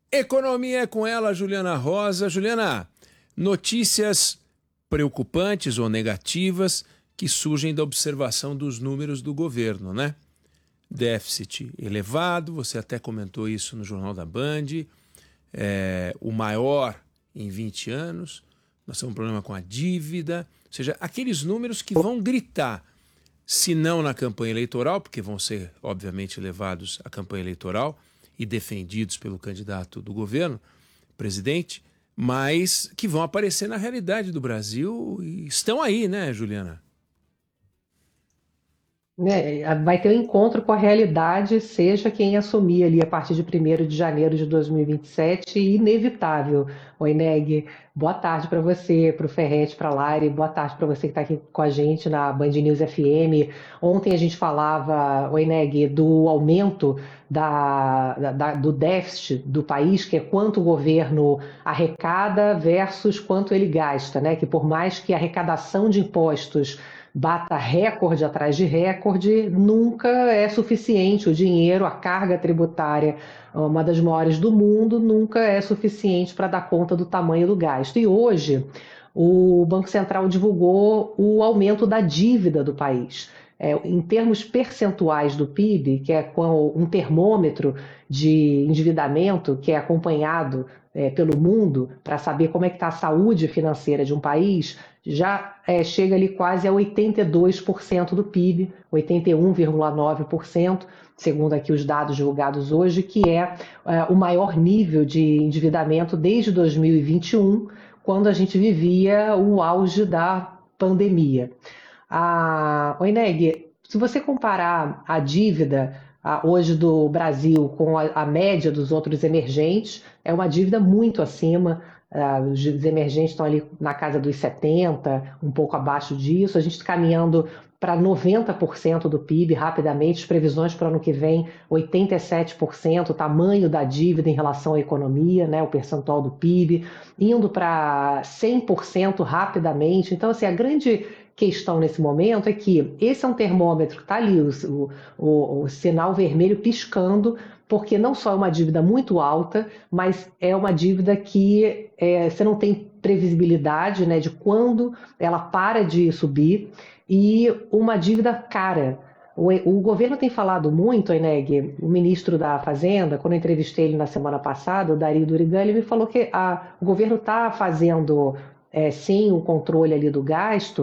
Economia é com ela, Juliana Rosa. Juliana, notícias preocupantes ou negativas que surgem da observação dos números do governo, né? Déficit elevado, você até comentou isso no Jornal da Band, o maior em 20 anos, nós temos um problema com a dívida, ou seja, aqueles números que vão gritar, se não na campanha eleitoral, porque vão ser, obviamente, levados à campanha eleitoral e defendidos pelo candidato do governo, presidente, mas que vão aparecer na realidade do Brasil e estão aí, né, Juliana? Né, vai ter um encontro com a realidade, seja quem assumir ali a partir de 1º de janeiro de 2027, inevitável. Oi, Neg, boa tarde para você, para o Ferretti, para a Lari, boa tarde para você que está aqui com a gente na Band News FM. Ontem a gente falava, oi, Neg, do aumento do déficit do país, que é quanto o governo arrecada versus quanto ele gasta, né? Que por mais que a arrecadação de impostos bata recorde atrás de recorde, nunca é suficiente. O dinheiro, a carga tributária, uma das maiores do mundo, nunca é suficiente para dar conta do tamanho do gasto. E hoje, o Banco Central divulgou o aumento da dívida do país. Em termos percentuais do PIB, que é um termômetro de endividamento que é acompanhado pelo mundo para saber como é que está a saúde financeira de um país, já chega ali quase a 82% do PIB, 81,9%, segundo aqui os dados divulgados hoje, que é o maior nível de endividamento desde 2021, quando a gente vivia o auge da pandemia. Oineg, se você comparar a dívida hoje do Brasil com a média dos outros emergentes, é uma dívida muito acima. Os emergentes estão ali na casa dos 70, um pouco abaixo disso. A gente está caminhando para 90% do PIB rapidamente, as previsões para o ano que vem, 87%, o tamanho da dívida em relação à economia, né, o percentual do PIB, indo para 100% rapidamente. Então, assim, a grande questão nesse momento é que esse é um termômetro que está ali, o sinal vermelho piscando, porque não só é uma dívida muito alta, mas é uma dívida que você não tem previsibilidade, né, de quando ela para de subir, e uma dívida cara. O governo tem falado muito, Eneg, o ministro da Fazenda, quando eu entrevistei ele na semana passada, o Dario Durigan, ele me falou que o governo está fazendo, sim, o controle ali do gasto,